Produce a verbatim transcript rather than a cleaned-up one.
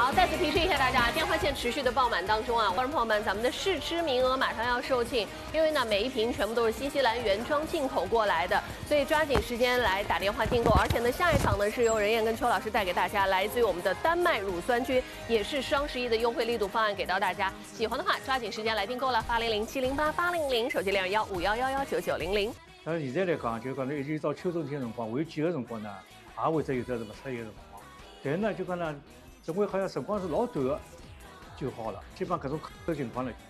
好，再次提示一下大家，电话线持续的爆满当中啊，观众朋友们，咱们的试吃名额马上要售罄，因为呢每一瓶全部都是新西兰原装进口过来的，所以抓紧时间来打电话订购。而且呢，下一场呢是由任燕跟邱老师带给大家，来自于我们的丹麦乳酸菌，也是双十一的优惠力度方案给到大家。喜欢的话，抓紧时间来订购了，八零零七零八八零零，手机零二幺五幺幺幺九九零零。 但是现在来讲，就讲呢，一直到秋冬天辰光，会有几个辰光呢，也会得有得是勿适宜的辰光。但是呢，就讲呢，这回好像辰光是老短的就好了，基本上搿种口头情况呢。